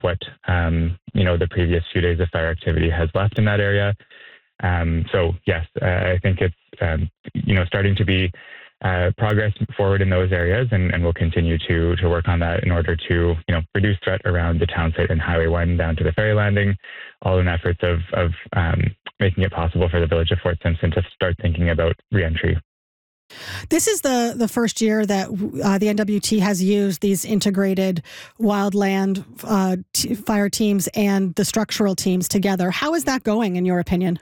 what the previous few days of fire activity has left in that area. So yes, I think it's starting to be progress forward in those areas, and we'll continue to work on that in order to reduce threat around the town site and Highway 1 down to the ferry landing, all in efforts of making it possible for the village of Fort Simpson to start thinking about reentry. This is the first year that the NWT has used these integrated wildland fire teams and the structural teams together. How is that going, in your opinion?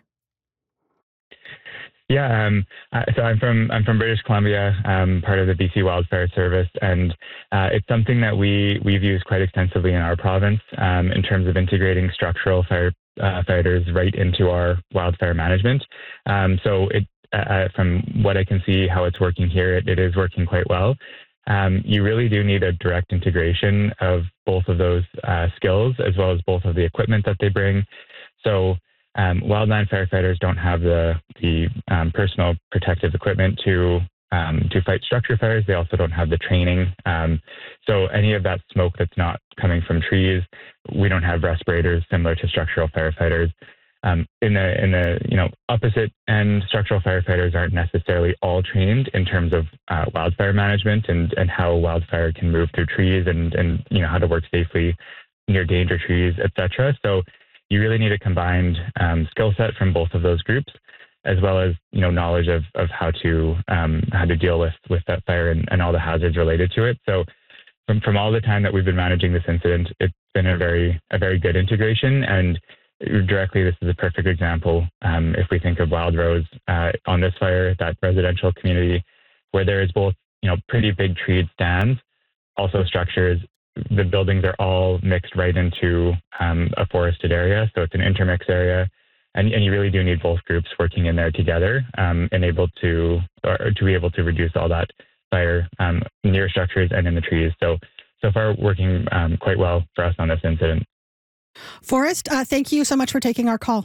Yeah, so I'm from British Columbia, part of the BC Wildfire Service, and it's something that we've used quite extensively in our province in terms of integrating structural fighters right into our wildfire management. So it, from what I can see, how it's working here, it is working quite well. You really do need a direct integration of both of those skills, as well as both of the equipment that they bring. So wildland firefighters don't have the personal protective equipment to fight structure fires. They also don't have the training. So any of that smoke that's not coming from trees, we don't have respirators similar to structural firefighters. In the opposite end, structural firefighters aren't necessarily all trained in terms of wildfire management and how wildfire can move through trees and how to work safely near danger trees, etc. So you really need a combined skill set from both of those groups, as well as knowledge of how to deal with that fire and all the hazards related to it. So from all the time that we've been managing this incident, it's been a very good integration. And directly, this is a perfect example. If we think of Wild Rose on this fire, that residential community where there is both pretty big treed stands, also structures. The buildings are all mixed right into a forested area, so it's an intermix area, and you really do need both groups working in there together and to be able to reduce all that fire near structures and in the trees. So far, working quite well for us on this incident. Forrest, thank you so much for taking our call.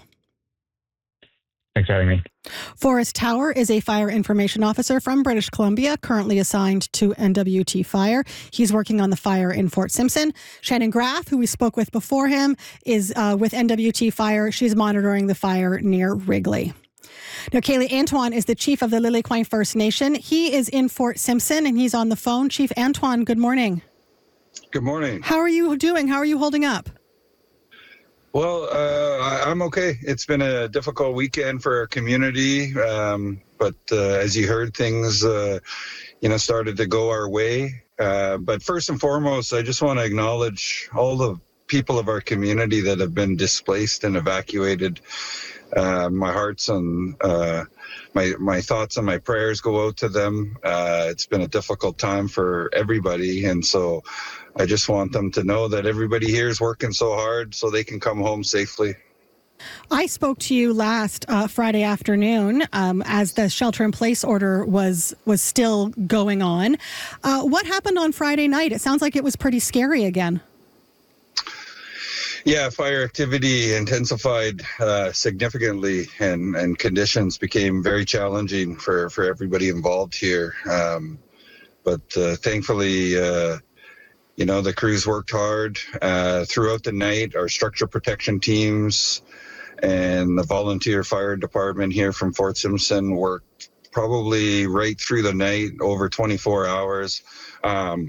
Thanks for having me. Forrest Tower is a fire information officer from British Columbia, currently assigned to NWT Fire. He's working on the fire in Fort Simpson. Shannon Graff, who we spoke with before him, is with NWT Fire. She's monitoring the fire near Wrigley. Now, Kaylee, Antoine is the chief of the Lilliquin First Nation. He is in Fort Simpson, and he's on the phone. Chief Antoine, good morning. Good morning. How are you doing? How are you holding up? Well, I'm okay. It's been a difficult weekend for our community, but as you heard, things, started to go our way. But first and foremost, I just want to acknowledge all the people of our community that have been displaced and evacuated. My hearts and my thoughts and my prayers go out to them. It's been a difficult time for everybody, and so I just want them to know that everybody here is working so hard so they can come home safely. I spoke to you last Friday afternoon as the shelter-in-place order was still going on. What happened on Friday night? It sounds like it was pretty scary again. Yeah, fire activity intensified significantly, and conditions became very challenging for everybody involved here. But thankfully, the crews worked hard throughout the night. Our structure protection teams and the volunteer fire department here from Fort Simpson worked probably right through the night, over 24 hours. I'm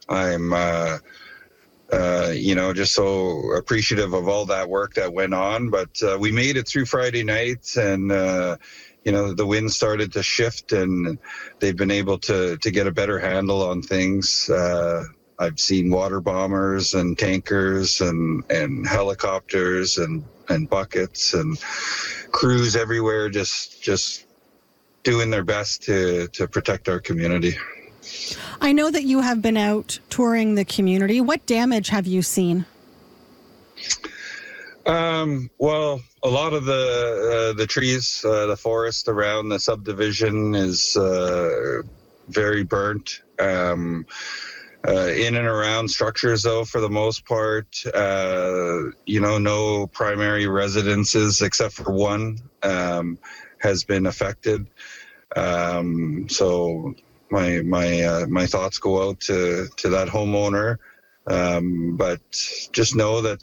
just so appreciative of all that work that went on. But we made it through Friday night, and the wind started to shift, and they've been able to get a better handle on things. I've seen water bombers and tankers and helicopters and buckets and crews everywhere just doing their best to protect our community. I know that you have been out touring the community. What damage have you seen? Well, a lot of the trees, the forest around the subdivision is very burnt. In and around structures, though, for the most part, no primary residences except for one has been affected. So my thoughts go out to that homeowner. But just know that